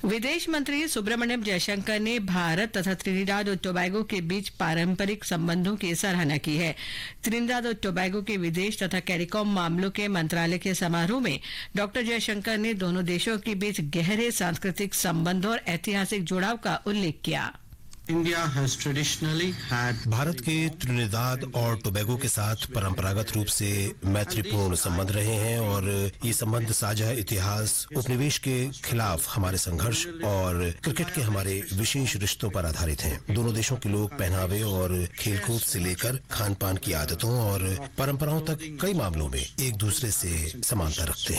विदेश मंत्री सुब्रमण्यम जयशंकर ने भारत तथा त्रिनिदाद और टोबैगो के बीच पारंपरिक संबंधों की सराहना की है। त्रिनिदाद और टोबैगो के विदेश तथा कैरिकॉम मामलों के मंत्रालय के समारोह में डॉक्टर जयशंकर ने दोनों देशों के बीच गहरे सांस्कृतिक संबंधों और ऐतिहासिक जुड़ाव का उल्लेख किया। भारत के त्रिनिदाद और टोबैगो के साथ परंपरागत रूप से मैत्रीपूर्ण संबंध रहे हैं और ये संबंध साझा इतिहास, उपनिवेश के खिलाफ हमारे संघर्ष और क्रिकेट के हमारे विशेष रिश्तों पर आधारित हैं। दोनों देशों के लोग पहनावे और खेलकूद से लेकर खान पान की आदतों और परंपराओं तक कई मामलों में एक दूसरे से समानता रखते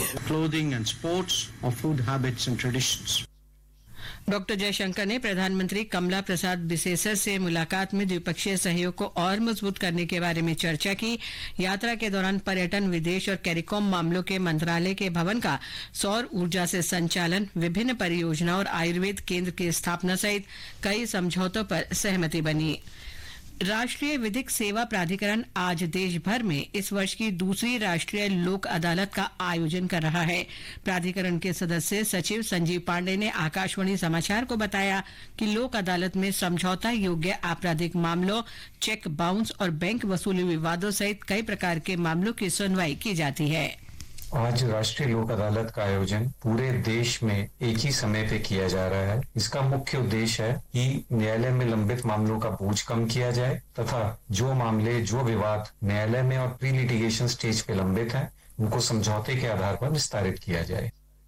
हैं। डॉक्टर जयशंकर ने प्रधानमंत्री कमला प्रसाद बिसेसर से मुलाकात में द्विपक्षीय सहयोग को और मजबूत करने के बारे में चर्चा की। यात्रा के दौरान पर्यटन, विदेश और कैरिकॉम मामलों के मंत्रालय के भवन का सौर ऊर्जा से संचालन, विभिन्न परियोजनाओं और आयुर्वेद केंद्र की स्थापना सहित कई समझौतों पर सहमति बनी। राष्ट्रीय विधिक सेवा प्राधिकरण आज देश भर में इस वर्ष की दूसरी राष्ट्रीय लोक अदालत का आयोजन कर रहा है। प्राधिकरण के सदस्य सचिव संजीव पांडे ने आकाशवाणी समाचार को बताया कि लोक अदालत में समझौता योग्य आपराधिक मामलों, चेक बाउंस और बैंक वसूली विवादों सहित कई प्रकार के मामलों की सुनवाई की जाती है। आज राष्ट्रीय लोक अदालत का आयोजन पूरे देश में एक ही समय पे किया जा रहा है। इसका मुख्य उद्देश्य है कि न्यायालय में लंबित मामलों का बोझ कम किया जाए तथा जो मामले, जो विवाद न्यायालय में और प्री लिटिगेशन स्टेज पे लंबित हैं, उनको समझौते के आधार पर निस्तारित किया जाए।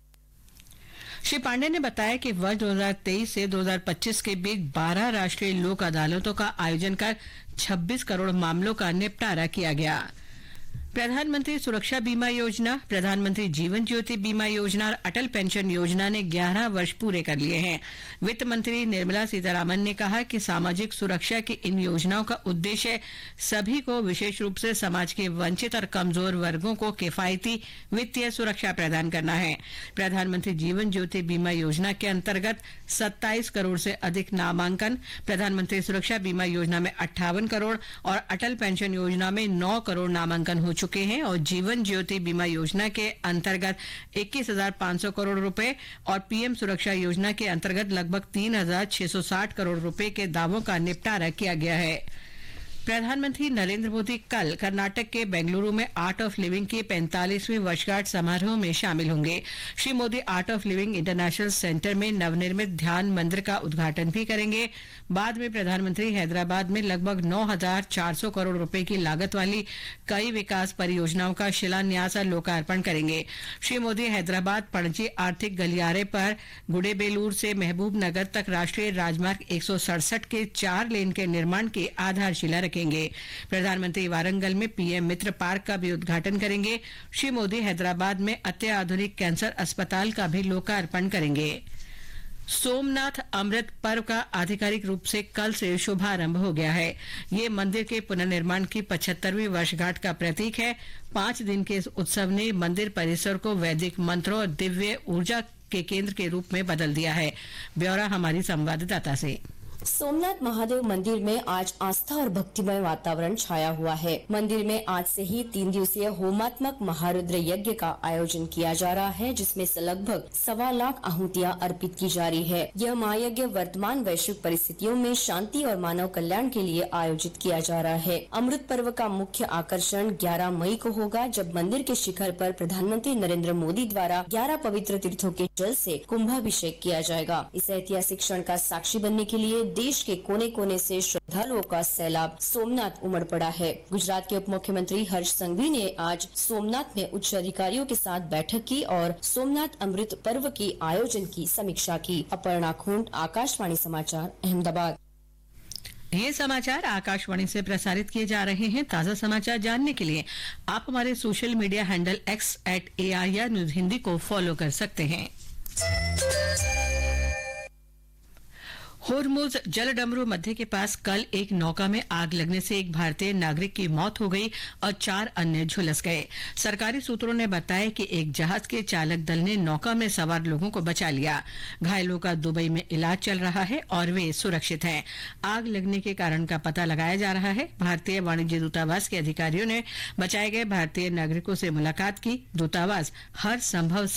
श्री पांडे ने बताया कि वर्ष 2023 से 2025 के बीच 12 राष्ट्रीय लोक अदालतों का आयोजन कर 26 करोड़ मामलों का निपटारा किया गया। प्रधानमंत्री सुरक्षा बीमा योजना, प्रधानमंत्री जीवन ज्योति बीमा योजना और अटल पेंशन योजना ने 11 वर्ष पूरे कर लिए हैं। वित्त मंत्री निर्मला सीतारामन ने कहा कि सामाजिक सुरक्षा की इन योजनाओं का उद्देश्य सभी को, विशेष रूप से समाज के वंचित और कमजोर वर्गों को किफायती वित्तीय सुरक्षा प्रदान करना है। प्रधानमंत्री जीवन ज्योति बीमा योजना के अंतर्गत 27 करोड़ से अधिक नामांकन, प्रधानमंत्री सुरक्षा बीमा योजना में 58 करोड़ और अटल पेंशन योजना में 9 करोड़ नामांकन हो चुके हैं और जीवन ज्योति बीमा योजना के अंतर्गत 21,500 करोड़ रुपए और पीएम सुरक्षा योजना के अंतर्गत लगभग 3,660 करोड़ रुपए के दावों का निपटारा किया गया है। प्रधानमंत्री नरेंद्र मोदी कल कर्नाटक के बेंगलुरु में आर्ट ऑफ लिविंग की 45वीं वर्षगांठ समारोह में शामिल होंगे। Shri Modi art of living international centre में नवनिर्मित ध्यान मंदिर का उद्घाटन भी करेंगे। बाद में प्रधानमंत्री हैदराबाद में लगभग 9,400 करोड़ रुपए की लागत वाली कई विकास परियोजनाओं का शिलान्यास और लोकार्पण करेंगे। श्री मोदी हैदराबाद पणजी आर्थिक गलियारे पर गुडेबेलूर से महबूब नगर तक राष्ट्रीय राजमार्ग 167 के 4 लेन के निर्माण की आधारशिला रखेंगे। प्रधानमंत्री वारंगल में पीएम मित्र पार्क का भी उद्घाटन करेंगे। श्री मोदी हैदराबाद में अत्याधुनिक कैंसर अस्पताल का भी लोकार्पण करेंगे। सोमनाथ अमृत पर्व का आधिकारिक रूप से कल से शुभारंभ हो गया है। ये मंदिर के पुनर्निर्माण की 75वीं वर्षगांठ का प्रतीक है। 5 दिन के इस उत्सव ने मंदिर परिसर को वैदिक मंत्रों और दिव्य ऊर्जा के केंद्र के रूप में बदल दिया है। ब्यौरा हमारी संवाददाता से। सोमनाथ महादेव मंदिर में आज आस्था और भक्तिमय वातावरण छाया हुआ है। मंदिर में आज से ही 3 दिवसीय होमात्मक महारुद्र यज्ञ का आयोजन किया जा रहा है, जिसमें से लगभग 1.25 लाख आहुतियां अर्पित की जा रही है। यह महायज्ञ वर्तमान वैश्विक परिस्थितियों में शांति और मानव कल्याण के लिए आयोजित किया जा रहा है। अमृत पर्व का मुख्य आकर्षण 11 मई को होगा, जब मंदिर के शिखर पर प्रधानमंत्री नरेंद्र मोदी द्वारा 11 पवित्र तीर्थों के जल से कुंभाभिषेक किया जाएगा। इस ऐतिहासिक क्षण का साक्षी बनने के लिए देश के कोने कोने से श्रद्धालुओं का सैलाब सोमनाथ उमड़ पड़ा है। गुजरात के उप मुख्यमंत्री हर्ष संघवी ने आज सोमनाथ में उच्च अधिकारियों के साथ बैठक की और सोमनाथ अमृत पर्व की आयोजन की समीक्षा की। अपर्णा खूंट, आकाशवाणी समाचार, अहमदाबाद। ये समाचार आकाशवाणी से प्रसारित किए जा रहे हैं। ताजा समाचार जानने के लिए आप हमारे social media handle x@AIR news Hindi को फॉलो कर सकते हैं। होर्मुज जलडमरू मध्य के पास कल एक नौका में आग लगने से एक भारतीय नागरिक की मौत हो गई और 4 अन्य झुलस गए। सरकारी सूत्रों ने बताया कि एक जहाज के चालक दल ने नौका में सवार लोगों को बचा लिया। घायलों का दुबई में इलाज चल रहा है और वे सुरक्षित हैं। आग लगने के कारण का पता लगाया जा रहा है। भारतीय वाणिज्य दूतावास के अधिकारियों ने बचाए गए भारतीय नागरिकों से मुलाकात की। दूतावास हर संभव